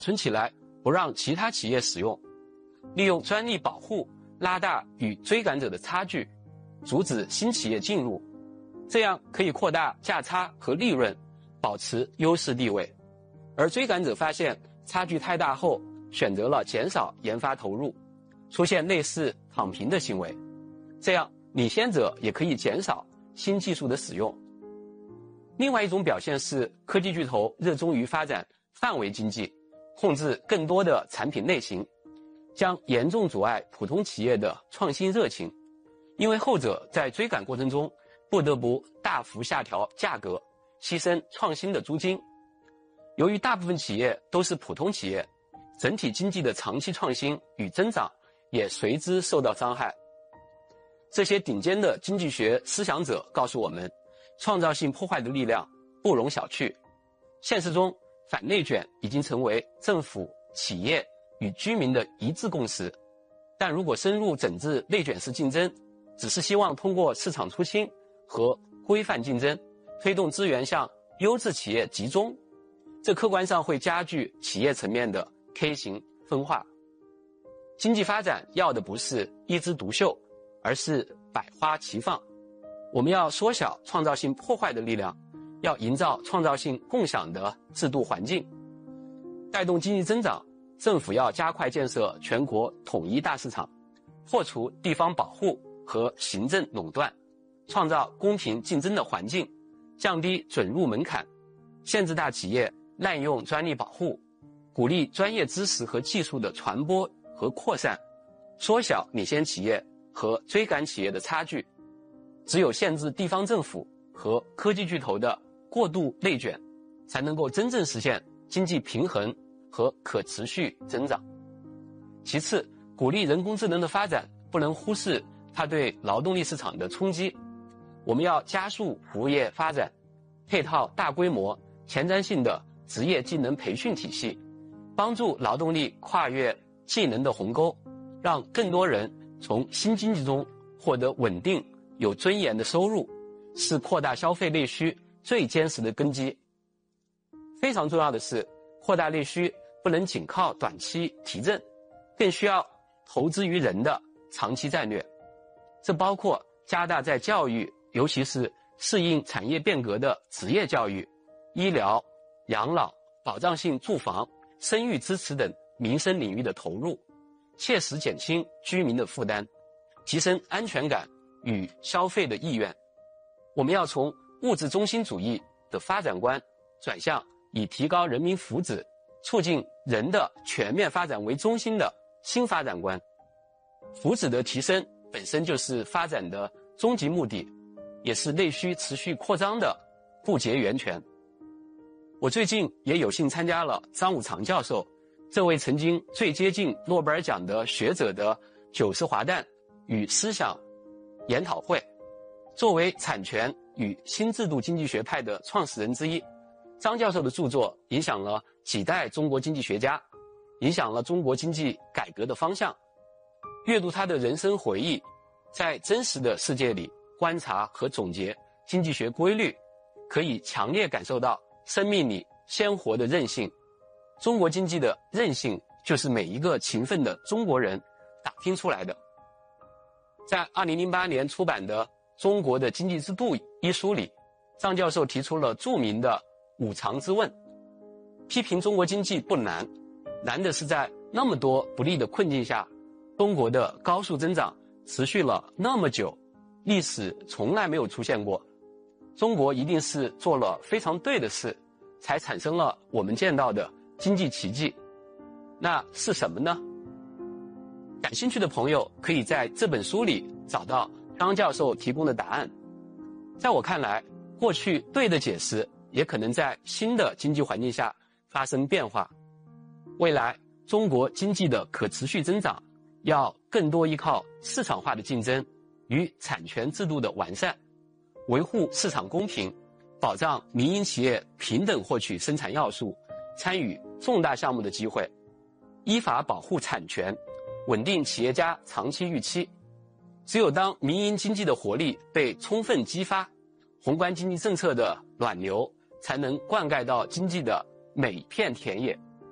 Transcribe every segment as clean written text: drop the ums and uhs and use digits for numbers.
存起来，不让其他企业使用，利用专利保护拉大与追赶者的差距，阻止新企业进入，这样可以扩大价差和利润，保持优势地位。而追赶者发现差距太大后，选择了减少研发投入，出现类似躺平的行为，这样领先者也可以减少新技术的使用。另外一种表现是科技巨头热衷于发展范围经济，控制更多的产品类型，将严重阻碍普通企业的创新热情，因为后者在追赶过程中不得不大幅下调价格，牺牲创新的租金。由于大部分企业都是普通企业，整体经济的长期创新与增长也随之受到伤害。这些顶尖的经济学思想者告诉我们，创造性破坏的力量不容小觑。现实中，反内卷已经成为政府、企业与居民的一致共识。但如果深入整治内卷式竞争，只是希望通过市场出清和规范竞争，推动资源向优质企业集中，这客观上会加剧企业层面的 K 型分化。经济发展要的不是一枝独秀，而是百花齐放。我们要缩小创造性破坏的力量，要营造创造性共享的制度环境，带动经济增长。政府要加快建设全国统一大市场，破除地方保护和行政垄断，创造公平竞争的环境，降低准入门槛，限制大企业滥用专利保护，鼓励专业知识和技术的传播和扩散，缩小领先企业和追赶企业的差距。只有限制地方政府和科技巨头的过度内卷，才能够真正实现经济平衡和可持续增长。其次，鼓励人工智能的发展，不能忽视它对劳动力市场的冲击。我们要加速服务业发展，配套大规模、前瞻性的职业技能培训体系，帮助劳动力跨越技能的鸿沟，让更多人从新经济中获得稳定、有尊严的收入，是扩大消费内需最坚实的根基。非常重要的是，扩大内需不能仅靠短期提振，更需要投资于人的长期战略。这包括加大在教育，尤其是适应产业变革的职业教育、医疗、养老、保障性住房、生育支持等民生领域的投入，切实减轻居民的负担，提升安全感与消费的意愿。我们要从物质中心主义的发展观转向以提高人民福祉、促进人的全面发展为中心的新发展观。福祉的提升本身就是发展的终极目的，也是内需持续扩张的不竭源泉。我最近也有幸参加了张五常教授这位曾经最接近诺贝尔奖的学者的90华诞与思想研讨会。作为产权与新制度经济学派的创始人之一，张教授的著作影响了几代中国经济学家，影响了中国经济改革的方向。阅读他的人生回忆，在真实的世界里观察和总结经济学规律，可以强烈感受到生命里鲜活的韧性。中国经济的韧性，就是每一个勤奋的中国人打拼出来的。在2008年出版的《中国的经济制度》一书里，张教授提出了著名的五常之问。批评中国经济不难，难的是在那么多不利的困境下，中国的高速增长持续了那么久，历史从来没有出现过。中国一定是做了非常对的事，才产生了我们见到的经济奇迹。那是什么呢？感兴趣的朋友可以在这本书里找到张教授提供的答案。在我看来，过去对的解释也可能在新的经济环境下发生变化。未来中国经济的可持续增长要更多依靠市场化的竞争与产权制度的完善，维护市场公平，保障民营企业平等获取生产要素、参与重大项目的机会，依法保护产权，稳定企业家长期预期。只有当民营经济的活力被充分激发，宏观经济政策的暖流才能灌溉到经济的每片田野。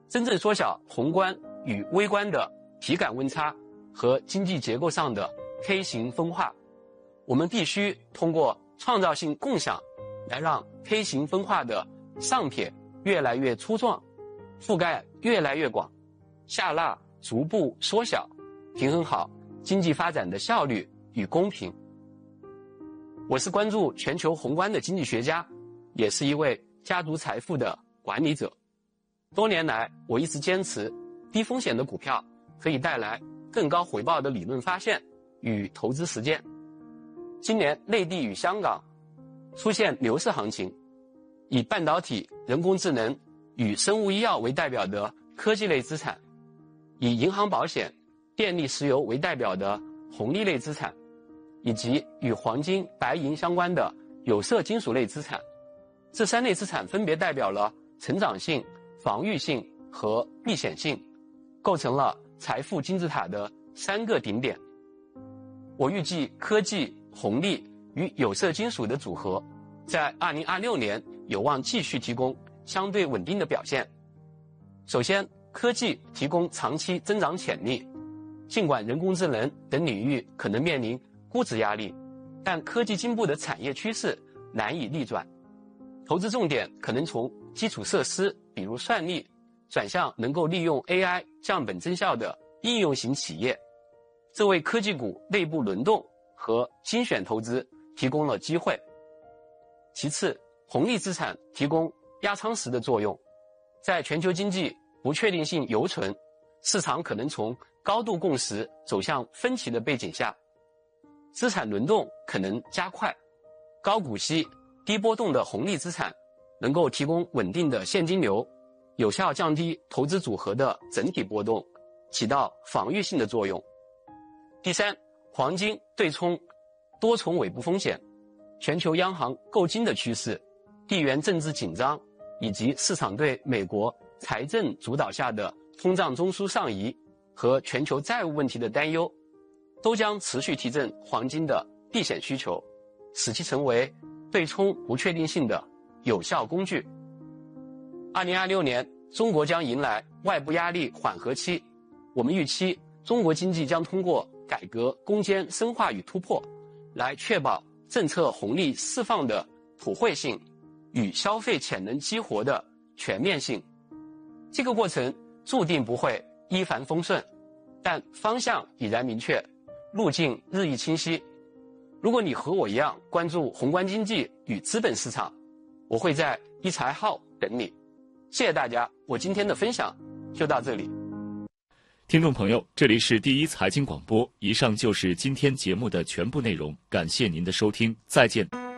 真正缩小宏观与微观的体感温差和经济结构上的 K 型分化，我们必须通过创造性共享来让 K 型分化的上撇越来越粗壮，覆盖越来越广，下捺逐步缩小，平衡好经济发展的效率与公平。我是关注全球宏观的经济学家，也是一位家族财富的管理者。多年来，我一直坚持低风险的股票可以带来更高回报的理论发现与投资实践。今年内地与香港出现牛市行情，以半导体、人工智能与生物医药为代表的科技类资产，以银行保险、电力石油为代表的红利类资产，以及与黄金、白银相关的有色金属类资产。这三类资产分别代表了成长性、防御性和避险性，构成了财富金字塔的3个顶点。我预计科技、红利与有色金属的组合在2026年有望继续提供相对稳定的表现。首先，科技提供长期增长潜力，尽管人工智能等领域可能面临估值压力，但科技进步的产业趋势难以逆转。投资重点可能从基础设施，比如算力，转向能够利用 AI 降本增效的应用型企业，这为科技股内部轮动和精选投资提供了机会。其次，红利资产提供压舱石的作用，在全球经济不确定性犹存，市场可能从高度共识走向分歧的背景下，资产轮动可能加快。高股息、低波动的红利资产能够提供稳定的现金流，有效降低投资组合的整体波动，起到防御性的作用。第三，黄金对冲多重尾部风险，全球央行购金的趋势、地缘政治紧张以及市场对美国财政主导下的通胀中枢上移和全球债务问题的担忧，都将持续提振黄金的避险需求，使其成为对冲不确定性的有效工具。2026年，中国将迎来外部压力缓和期，我们预期中国经济将通过改革攻坚深化与突破，来确保政策红利释放的普惠性与消费潜能激活的全面性。这个过程注定不会一帆风顺，但方向已然明确，路径日益清晰。如果你和我一样关注宏观经济与资本市场，我会在一财号等你。谢谢大家，我今天的分享就到这里。 听众朋友，这里是第一财经广播，以上就是今天节目的全部内容，感谢您的收听，再见。